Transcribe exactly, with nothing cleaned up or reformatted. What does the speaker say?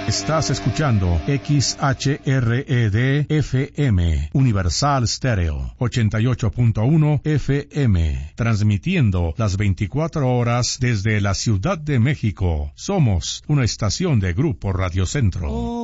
Estás escuchando X H R E D F M, Universal Stereo, ochenta y ocho punto uno F M, transmitiendo las veinticuatro horas desde la Ciudad de México. Somos una estación de Grupo Radio Centro. Oh.